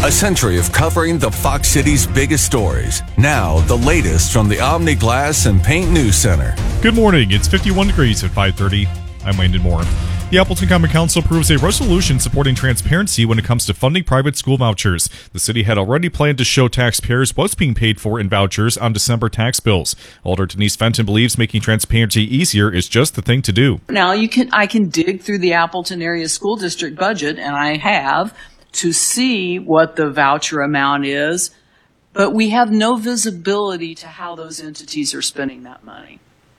A century of covering the Fox City's biggest stories. Now, the latest from the Omni Glass and Paint News Center. Good morning. It's 51 degrees at 5:30. I'm Landon Moore. The Appleton Common Council approves a resolution supporting transparency when it comes to funding private school vouchers. The city had already planned to show taxpayers what's being paid for in vouchers on December tax bills. Alder Denise Fenton believes making transparency easier is just the thing to do. Now, I can dig through the Appleton Area School District budget, and I have, to see what the voucher amount is, but we have no visibility to how those entities are spending that money.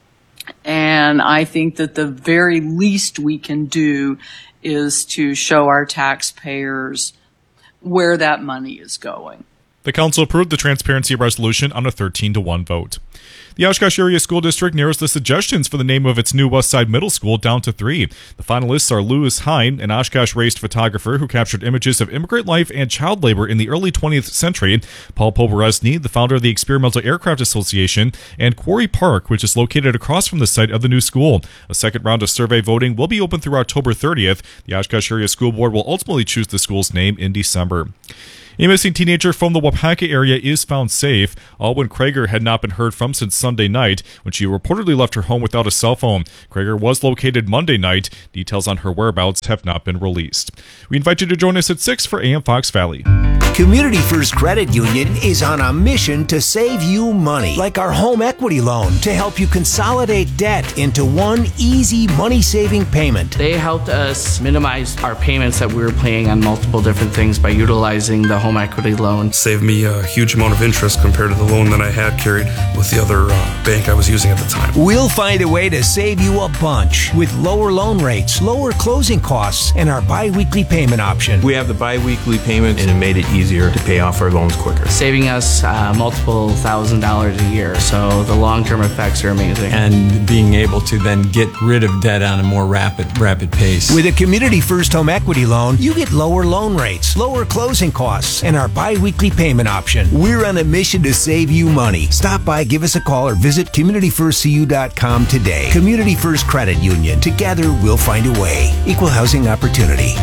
And I think that the very least we can do is to show our taxpayers where that money is going. The council approved the transparency resolution on a 13-1 vote. The Oshkosh Area School District narrows the suggestions for the name of its new Westside Middle School down to 3. The finalists are Louis Hine, an Oshkosh-raised photographer who captured images of immigrant life and child labor in the early 20th century, Paul Poborezny, the founder of the Experimental Aircraft Association, and Quarry Park, which is located across from the site of the new school. A second round of survey voting will be open through October 30th. The Oshkosh Area School Board will ultimately choose the school's name in December. A missing teenager from the Wapaka area is found safe. Alwyn Krager had not been heard from since Sunday night when she reportedly left her home without a cell phone. Krager was located Monday night. Details on her whereabouts have not been released. We invite you to join us at 6 for AM Fox Valley. Community First Credit Union is on a mission to save you money, like our home equity loan, to help you consolidate debt into one easy money-saving payment. They helped us minimize our payments that we were paying on multiple different things by utilizing the home equity loan. Saved me a huge amount of interest compared to the loan that I had carried with the other bank I was using at the time. We'll find a way to save you a bunch with lower loan rates, lower closing costs, and our bi-weekly payment option. We have the bi-weekly payment, and it made it easier to pay off our loans quicker. Saving us multiple $1,000s a year, so the long-term effects are amazing. And being able to then get rid of debt on a more rapid pace. With a Community First home equity loan, you get lower loan rates, lower closing costs, and our bi-weekly payment option. We're on a mission to save you money. Stop by, give us a call, or visit CommunityFirstCU.com today. Community First Credit Union. Together, we'll find a way. Equal housing opportunity.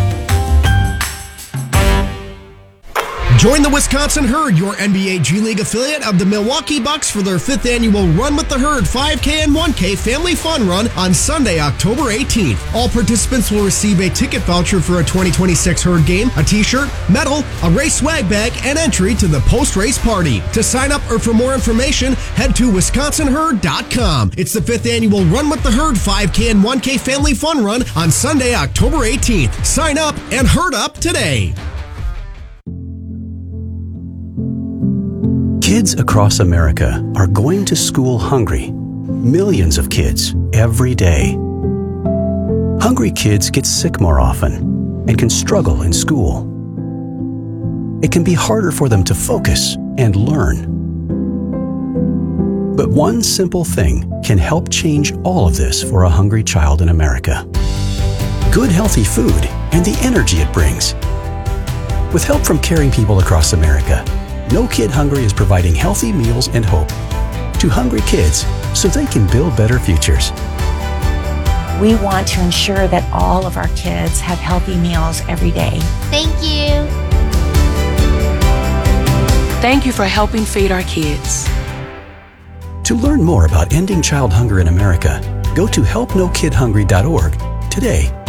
Join the Wisconsin Herd, your NBA G League affiliate of the Milwaukee Bucks, for their 5th annual Run with the Herd 5K and 1K Family Fun Run on Sunday, October 18th. All participants will receive a ticket voucher for a 2026 Herd game, a t-shirt, medal, a race swag bag, and entry to the post-race party. To sign up or for more information, head to WisconsinHerd.com. It's the 5th annual Run with the Herd 5K and 1K Family Fun Run on Sunday, October 18th. Sign up and herd up today. Kids across America are going to school hungry. Millions of kids every day. Hungry kids get sick more often and can struggle in school. It can be harder for them to focus and learn. But one simple thing can help change all of this for a hungry child in America. Good, healthy food and the energy it brings. With help from caring people across America, No Kid Hungry is providing healthy meals and hope to hungry kids so they can build better futures. We want to ensure that all of our kids have healthy meals every day. Thank you. Thank you for helping feed our kids. To learn more about ending child hunger in America, go to helpnokidhungry.org today.